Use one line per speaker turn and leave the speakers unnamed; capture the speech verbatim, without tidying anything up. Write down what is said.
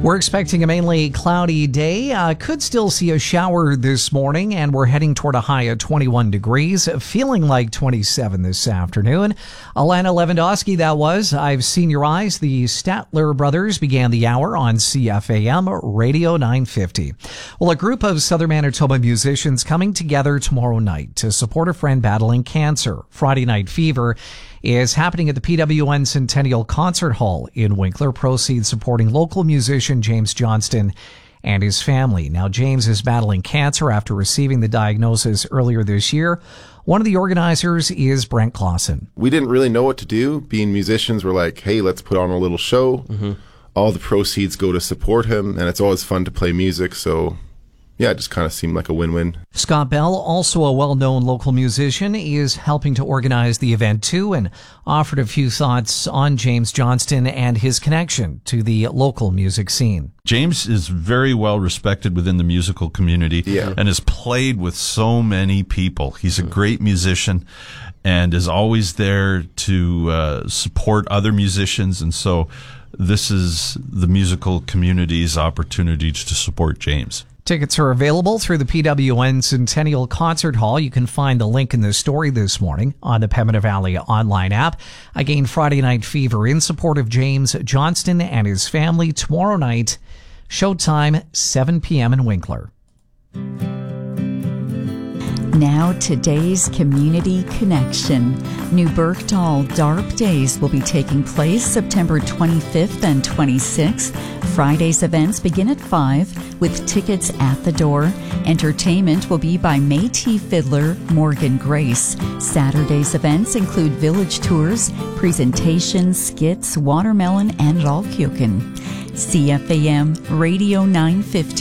We're expecting a mainly cloudy day. Uh, could still see a shower this morning, and we're heading toward a high of twenty-one degrees, feeling like twenty-seven this afternoon. Alana Lewandowski, that was. I've Seen Your Eyes. The Statler brothers began the hour on C F A M Radio nine fifty. Well, a group of Southern Manitoba musicians coming together tomorrow night to support a friend battling cancer. Friday Night Fever is happening at the P W N Centennial Concert Hall in Winkler. Proceeds supporting local musician James Johnston and his family. Now, James is battling cancer after receiving the diagnosis earlier this year. One of the organizers is Brent Clausen.
We didn't really know what to do. Being musicians, we're like, hey, let's put on a little show. Mm-hmm. All the proceeds go to support him, and it's always fun to play music, so yeah, it just kind of seemed like a win-win.
Scott Bell, also a well-known local musician, is helping to organize the event too, and offered a few thoughts on James Johnston and his connection to the local music scene.
James is very well respected within the musical community,
yeah.
and has played with so many people. He's a great musician and is always there to uh, support other musicians, and so this is the musical community's opportunity to support James.
Tickets are available through the P W N Centennial Concert Hall. You can find the link in the story this morning on the Pembina Valley online app. Again, Friday Night Fever in support of James Johnston and his family tomorrow night. Showtime, seven p.m. in Winkler.
Now today's Community Connection. New Berkdal D A R P Days will be taking place September twenty-fifth and twenty-sixth. Friday's events begin at five with tickets at the door. Entertainment will be by Métis fiddler Morgan Grace. Saturday's events include village tours, presentations, skits, watermelon, and Rolkjoken. C F A M Radio nine fifty.